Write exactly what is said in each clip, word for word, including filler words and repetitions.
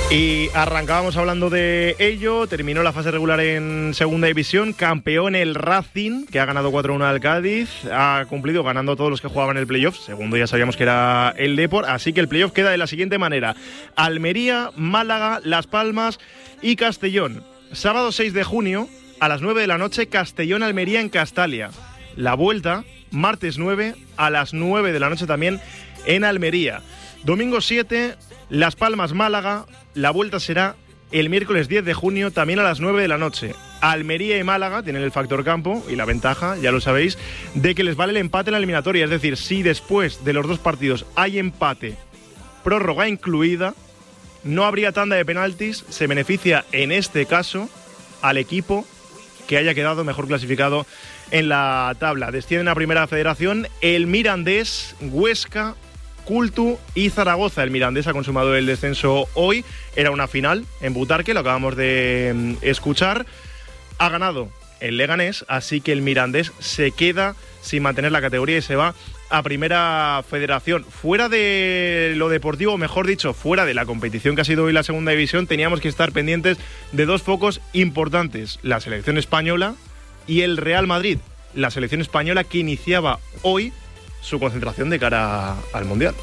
Y arrancábamos hablando de ello, terminó la fase regular en segunda división, campeón el Racing, que ha ganado cuatro uno al Cádiz, ha cumplido ganando todos los que jugaban el playoff, segundo ya sabíamos que era el Depor, así que el playoff queda de la siguiente manera: Almería, Málaga, Las Palmas y Castellón. Sábado seis de junio, a las nueve de la noche, Castellón-Almería en Castalia. La vuelta, martes nueve, a las nueve de la noche también en Almería. Domingo siete, Las Palmas-Málaga. La vuelta será el miércoles diez de junio, también a las nueve de la noche. Almería y Málaga tienen el factor campo y la ventaja, ya lo sabéis, de que les vale el empate en la eliminatoria. Es decir, si después de los dos partidos hay empate, prórroga incluida, no habría tanda de penaltis, se beneficia en este caso al equipo que haya quedado mejor clasificado en la tabla. Descienden a Primera Federación el Mirandés, Huesca, Cultu y Zaragoza. El Mirandés ha consumado el descenso hoy, era una final en Butarque, lo acabamos de escuchar. Ha ganado el Leganés, así que el Mirandés se queda sin mantener la categoría y se va a Primera Federación. Fuera de lo deportivo, mejor dicho, fuera de la competición que ha sido hoy la segunda división, teníamos que estar pendientes de dos focos importantes: la selección española y el Real Madrid. La selección española que iniciaba hoy su concentración de cara al Mundial.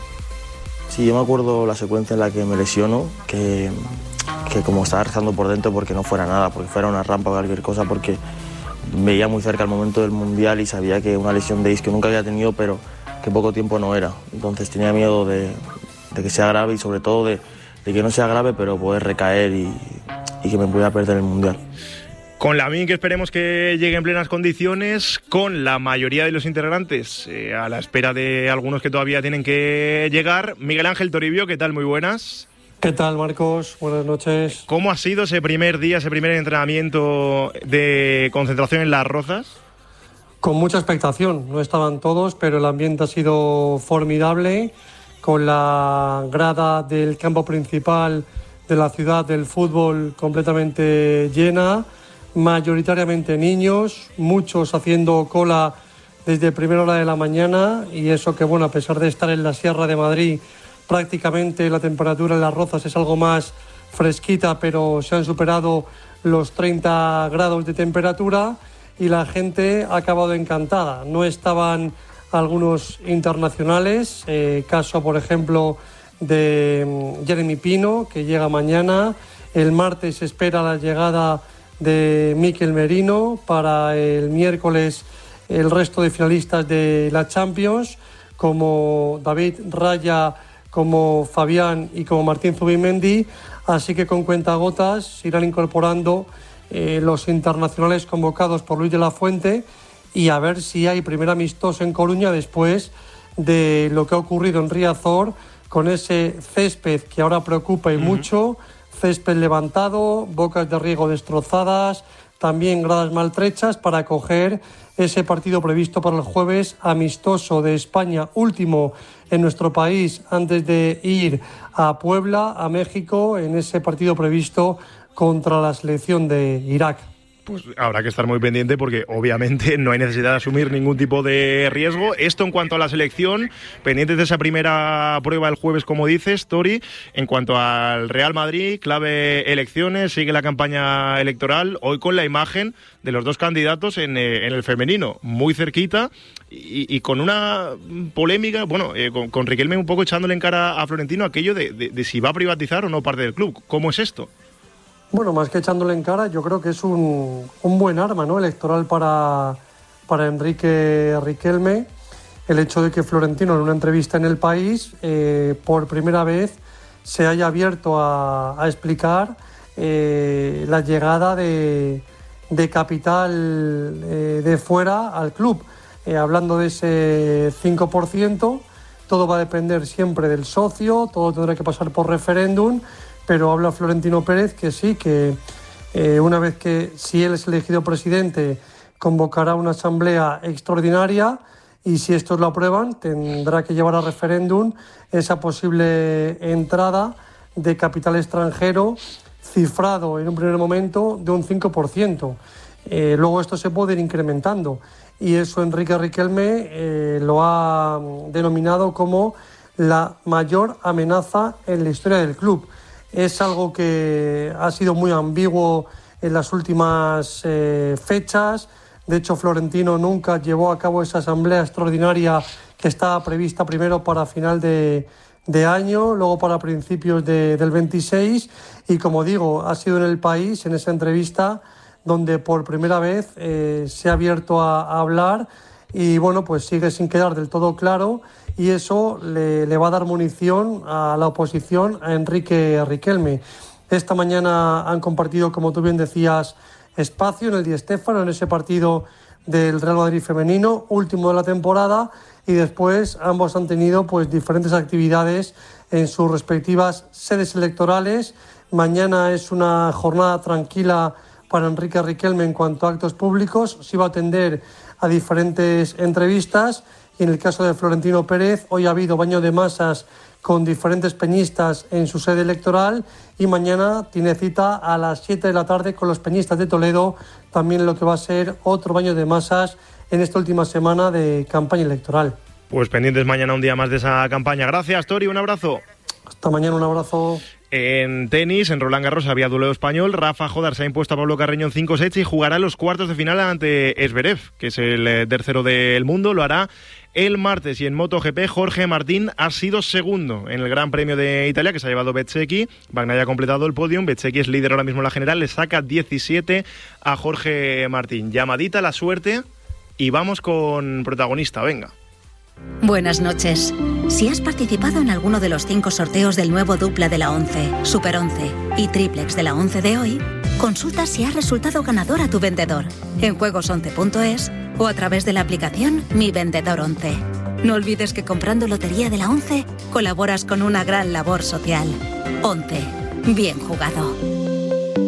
Sí, yo me acuerdo la secuencia en la que me lesiono, que, que como estaba rezando por dentro porque no fuera nada, porque fuera una rampa o cualquier cosa, porque veía muy cerca el momento del Mundial y sabía que una lesión de isquio nunca había tenido, pero que poco tiempo no era. Entonces tenía miedo de, de que sea grave y sobre todo de, de que no sea grave, pero poder recaer y, y que me pudiera perder el Mundial. Con Lamine, que esperemos que llegue en plenas condiciones, con la mayoría de los integrantes eh, a la espera de algunos que todavía tienen que llegar. Miguel Ángel Toribio, ¿qué tal? Muy buenas. ¿Qué tal, Marcos? Buenas noches. ¿Cómo ha sido ese primer día, ese primer entrenamiento de concentración en Las Rozas? Con mucha expectación, no estaban todos, pero el ambiente ha sido formidable, con la grada del campo principal de la ciudad del fútbol completamente llena, mayoritariamente niños, muchos haciendo cola desde primera hora de la mañana, y eso que, bueno, a pesar de estar en la Sierra de Madrid, prácticamente la temperatura en Las Rozas es algo más fresquita, pero se han superado los treinta grados de temperatura y la gente ha acabado encantada. No estaban algunos internacionales, eh, caso por ejemplo de Jeremy Pino, que llega mañana. El martes se espera la llegada de Mikel Merino, para el miércoles el resto de finalistas de la Champions, como David Raya, como Fabián y como Martín Zubimendi, así que con cuentagotas se irán incorporando eh, los internacionales convocados por Luis de la Fuente, y a ver si hay primer amistoso en Coruña después de lo que ha ocurrido en Riazor, con ese césped que ahora preocupa y uh-huh. mucho, césped levantado, bocas de riego destrozadas, también gradas maltrechas, para acoger ese partido previsto para el jueves, amistoso de España, último en nuestro país antes de ir a Puebla, a México, en ese partido previsto contra la selección de Irak. Pues habrá que estar muy pendiente porque obviamente no hay necesidad de asumir ningún tipo de riesgo. Esto en cuanto a la selección, pendientes de esa primera prueba el jueves, como dices, Tori. En cuanto al Real Madrid, clave elecciones, sigue la campaña electoral, hoy con la imagen de los dos candidatos en, eh, en el femenino, muy cerquita y, y con una polémica, bueno, eh, con, con Riquelme un poco echándole en cara a Florentino aquello de, de, de si va a privatizar o no parte del club. ¿Cómo es esto? Bueno, más que echándole en cara, yo creo que es un, un buen arma, ¿no?, electoral para, para Enrique Riquelme, el hecho de que Florentino, en una entrevista en El País, eh, por primera vez se haya abierto a, a explicar eh, la llegada de, de capital eh, de fuera al club, eh, hablando de ese cinco por ciento. Todo va a depender siempre del socio, todo tendrá que pasar por referéndum, pero habla Florentino Pérez que sí, que eh, una vez que, si él es elegido presidente, convocará una asamblea extraordinaria, y si estos lo aprueban, tendrá que llevar a referéndum esa posible entrada de capital extranjero, cifrado en un primer momento de un cinco por ciento. Eh, luego esto se puede ir incrementando, y eso Enrique Riquelme eh, lo ha denominado como la mayor amenaza en la historia del club. es algo que ha sido muy ambiguo en las últimas eh, fechas. De hecho, Florentino nunca llevó a cabo esa asamblea extraordinaria que estaba prevista primero para final de, de año, luego para principios de, del veintiséis, y como digo, ha sido en El País, en esa entrevista, donde por primera vez eh, se ha abierto a, a hablar, y bueno, pues sigue sin quedar del todo claro, y eso le, le va a dar munición a la oposición, a Enrique Riquelme. Esta mañana han compartido, como tú bien decías, espacio en el Di Stéfano, en ese partido del Real Madrid femenino, último de la temporada, y después ambos han tenido pues diferentes actividades en sus respectivas sedes electorales. Mañana es una jornada tranquila para Enrique Riquelme en cuanto a actos públicos, se va a atender a diferentes entrevistas, y en el caso de Florentino Pérez, hoy ha habido baño de masas con diferentes peñistas en su sede electoral, y mañana tiene cita a las siete de la tarde con los peñistas de Toledo, también lo que va a ser otro baño de masas en esta última semana de campaña electoral. Pues pendientes mañana un día más de esa campaña. Gracias, Tori, un abrazo. Hasta mañana, un abrazo. En tenis, en Roland Garros había duelo español. Rafa Jodar se ha impuesto a Pablo Carreño en cinco sets y jugará los cuartos de final ante Zverev, que es el tercero del mundo. Lo hará el martes. Y en MotoGP, Jorge Martín ha sido segundo en el Gran Premio de Italia, que se ha llevado Bezzecchi. Bagnaia ha completado el podium. Bezzecchi es líder ahora mismo en la general. Le saca diecisiete a Jorge Martín. Llamadita la suerte y vamos con protagonista. Venga. Buenas noches. Si has participado en alguno de los cinco sorteos del nuevo dupla de la once, Super once y Triplex de la once de hoy, consulta si has resultado ganador a tu vendedor en juegos once punto es o a través de la aplicación Mi Vendedor once. No olvides que comprando Lotería de la once colaboras con una gran labor social. once. Bien jugado.